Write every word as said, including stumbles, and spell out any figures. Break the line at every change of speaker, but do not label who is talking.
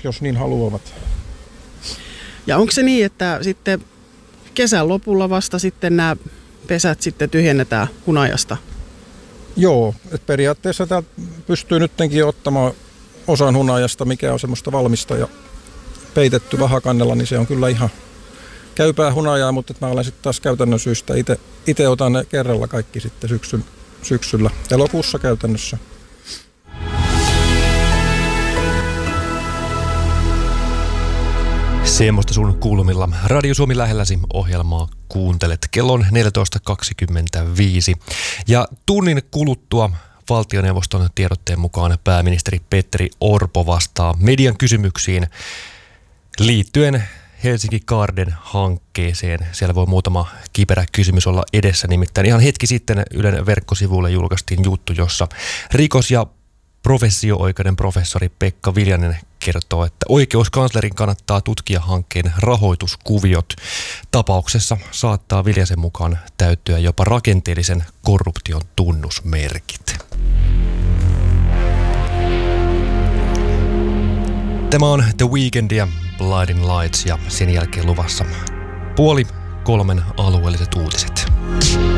jos niin haluavat.
Ja onko se niin, että sitten kesän lopulla vasta sitten nämä pesät sitten tyhjennetään hunajasta?
Joo, että periaatteessa täältä pystyy nyttenkin ottamaan osan hunajasta, mikä on semmoista valmista ja peitetty vahakannella, niin se on kyllä ihan käypää hunajaa, mutta mä olen sitten taas käytännön syystä itse otan ne kerralla kaikki sitten syksyn, syksyllä, elokuussa käytännössä.
Semmoista sun kuulumilla Radio Suomi lähelläsi -ohjelmaa kuuntelet. Kello on neljätoista kaksikymmentäviisi ja tunnin kuluttua valtioneuvoston tiedotteen mukaan pääministeri Petteri Orpo vastaa median kysymyksiin liittyen Helsinki Garden -hankkeeseen. Siellä voi muutama kiperä kysymys olla edessä, nimittäin ihan hetki sitten Ylen verkkosivuille julkaistiin juttu, jossa rikos- ja professio-oikeuden professori Pekka Viljanen kertoo, että oikeuskanslerin kannattaa tutkia hankkeen rahoituskuviot. Tapauksessa saattaa Viljasen mukaan täyttyä jopa rakenteellisen korruption tunnusmerkit. Tämä on The Weeknd ja Blinding Lights ja sen jälkeen luvassa puoli kolmen alueelliset uutiset.